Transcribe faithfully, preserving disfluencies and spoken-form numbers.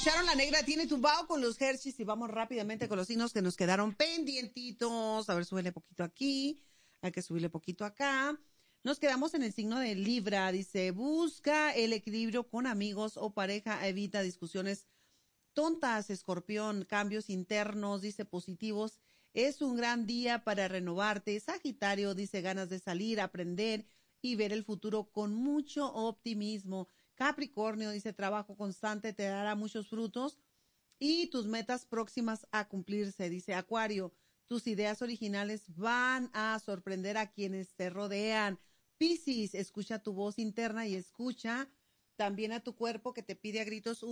escucharon La Negra Tiene Tumbao con los Hershey's y vamos rápidamente con los signos que nos quedaron pendientitos. A ver, súbele poquito aquí. Hay que subirle poquito acá. Nos quedamos en el signo de Libra. Dice, busca el equilibrio con amigos o pareja. Evita discusiones tontas, Escorpión. Cambios internos, dice, positivos. Es un gran día para renovarte. Sagitario, dice, ganas de salir, aprender y ver el futuro con mucho optimismo. Capricornio, dice, trabajo constante te dará muchos frutos y tus metas próximas a cumplirse. Dice Acuario, tus ideas originales van a sorprender a quienes te rodean. Piscis, escucha tu voz interna y escucha también a tu cuerpo que te pide a gritos